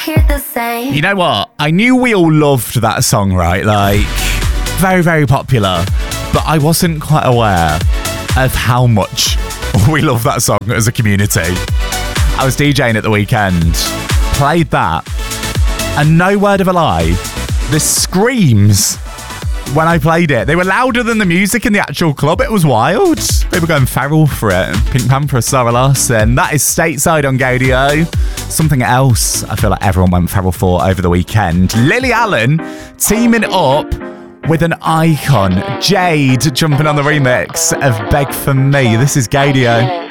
hear the same. You know what? I knew we all loved that song, right? Like, very, very popular. But I wasn't quite aware of how much we love that song as a community. I was DJing at the weekend, played that, and no word of a lie, the screams when I played it, they were louder than the music in the actual club. It was wild. They were going feral for it. Pink Panther, Sarah Larson. That is Stateside on Gaydio. Something else I feel like everyone went feral for over the weekend. Lily Allen teaming up with an icon, Jade, jumping on the remix of Beg For Me. This is Gaydio.